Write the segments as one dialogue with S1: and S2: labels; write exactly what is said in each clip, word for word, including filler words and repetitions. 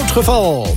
S1: Noodgeval.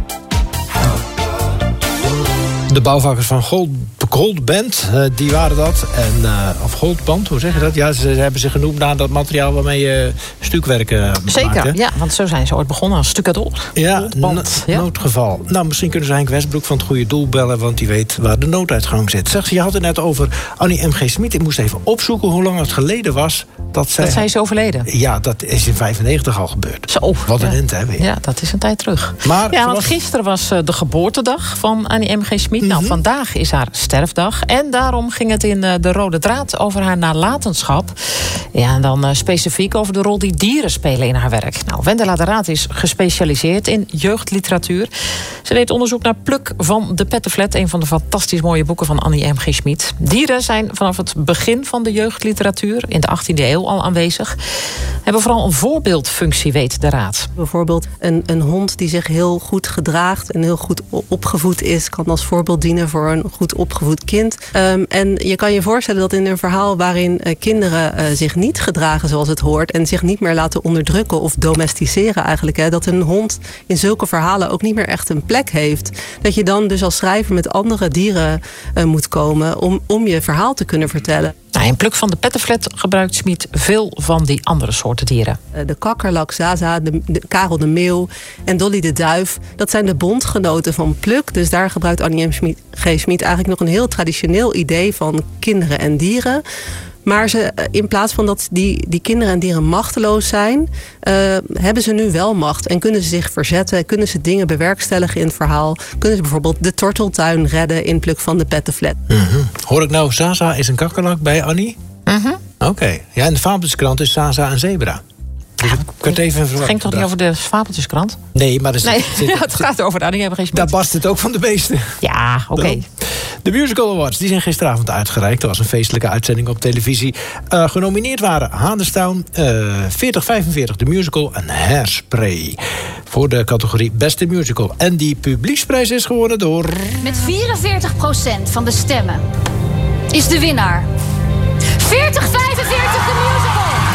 S1: De bouwvakkers van Gold, Goldband, uh, die waren dat. En, uh, of Goldband, hoe zeg je dat? Ja, ze, ze hebben zich genoemd naar dat materiaal waarmee je stukwerken uh,
S2: Zeker,
S1: maakt,
S2: ja, want zo zijn ze ooit begonnen als stucador.
S1: Ja,
S2: Goldband,
S1: no-
S2: ja,
S1: noodgeval. Nou, misschien kunnen ze Henk Westbroek van het Goede Doel bellen, want die weet waar de nooduitgang zit. Zeg, je had het net over Annie M G. Smit. Ik moest even opzoeken hoe lang het geleden was dat zij...
S2: Dat zij is overleden.
S1: Ja, dat is in vijfennegentig al gebeurd.
S2: Zo,
S1: Wat een
S2: ja.
S1: end, hè? Weer.
S2: Ja, dat is een tijd terug.
S1: Maar
S2: ja, want
S1: was...
S2: gisteren was uh, de geboortedag van Annie M G. Smit. Mm-hmm. Nou, vandaag is haar sterfdag. En daarom ging het in uh, de Rode Draad over haar nalatenschap. Ja, en dan uh, specifiek over de rol die dieren spelen in haar werk. Nou, Wendela de Raad is gespecialiseerd in jeugdliteratuur. Ze deed onderzoek naar Pluk van de Pettenflat, een van de fantastisch mooie boeken van Annie M G. Smit. Dieren zijn vanaf het begin van de jeugdliteratuur in de achttiende eeuw al aanwezig. Hebben vooral een voorbeeldfunctie, weet de Raad.
S3: Bijvoorbeeld een, een hond die zich heel goed gedraagt en heel goed opgevoed is, kan als voorbeeld dienen voor een goed opgevoed kind. Um, en je kan je voorstellen dat in een verhaal waarin uh, kinderen uh, zich niet gedragen zoals het hoort en zich niet meer laten onderdrukken of domesticeren eigenlijk, hè, dat een hond in zulke verhalen ook niet meer echt een plek heeft. Dat je dan dus als schrijver met andere dieren uh, moet komen om, om je verhaal te kunnen vertellen.
S2: Nou, in Pluk van de Pettenflat gebruikt Smit veel van die andere soorten dieren.
S3: De kakkerlak, Zaza, de, de Karel de Meeuw en Dolly de Duif, dat zijn de bondgenoten van Pluk. Dus daar gebruikt Annie M G. Smit eigenlijk nog een heel traditioneel idee van kinderen en dieren. Maar ze, in plaats van dat die, die kinderen en dieren machteloos zijn, uh, hebben ze nu wel macht. En kunnen ze zich verzetten, kunnen ze dingen bewerkstelligen in het verhaal. Kunnen ze bijvoorbeeld de torteltuin redden in Pluk van de Pettenflat.
S1: Mm-hmm. Hoor ik nou, Zaza is een kakkerlak bij Annie?
S2: Mm-hmm.
S1: Oké. Okay. Ja, in de Fabeltjeskrant is Zaza een zebra. Dus ik werd even
S2: het ging toch niet over de Fabeltjeskrant?
S1: Nee, maar er zit,
S2: nee,
S1: zit,
S2: ja, het gaat over Annie M G. Smit.
S1: Daar barst het ook van de beesten.
S2: Ja, oké. Okay.
S1: De Musical Awards die zijn gisteravond uitgereikt. Dat was een feestelijke uitzending op televisie. Uh, genomineerd waren Hadestown, uh, veertig vijfenveertig de musical en Hairspray. Voor de categorie Beste Musical. En die publieksprijs is gewonnen door...
S4: Met vierenveertig procent van de stemmen is de winnaar veertig vijfenveertig de musical.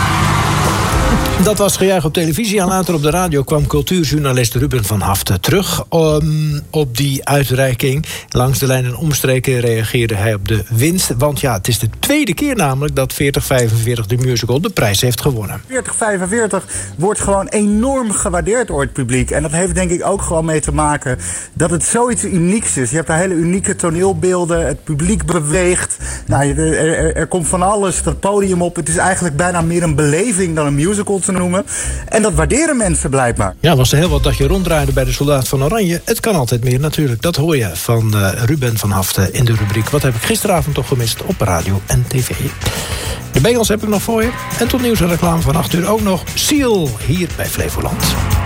S1: Dat was gejuich op televisie. En later op de radio kwam cultuurjournalist Ruben van Haften terug um, op die uitreiking. Langs de lijn en omstreken reageerde hij op de winst. Want ja, het is de tweede keer namelijk dat veertig vijfenveertig de musical de prijs heeft gewonnen.
S5: veertig vijfenveertig wordt gewoon enorm gewaardeerd door het publiek. En dat heeft denk ik ook gewoon mee te maken dat het zoiets unieks is. Je hebt daar hele unieke toneelbeelden. Het publiek beweegt. Nou, er, er, er komt van alles dat podium op. Het is eigenlijk bijna meer een beleving dan een musical te noemen. En dat waarderen mensen blijkbaar.
S1: Ja, was er heel wat dat je ronddraaide bij de Soldaat van Oranje. Het kan altijd meer natuurlijk. Dat hoor je van uh, Ruben van Haften in de rubriek Wat heb ik gisteravond toch gemist op radio en tv. De Bengals heb ik nog voor je. En tot nieuws en reclame van acht uur ook nog Seal hier bij Flevoland.